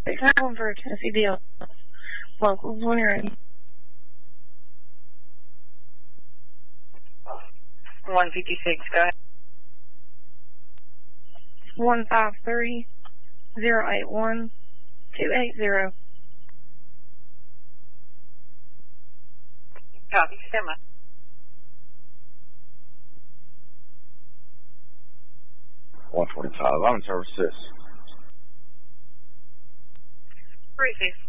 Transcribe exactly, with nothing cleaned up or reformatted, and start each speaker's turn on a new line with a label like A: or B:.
A: Calling for Tennessee Deal. Locals when you're in.
B: one fifty-six, go ahead.
A: one five three, zero eight one, two eight zero.
B: Copy, stand by.
C: one twenty-five, I'm in services.
B: three six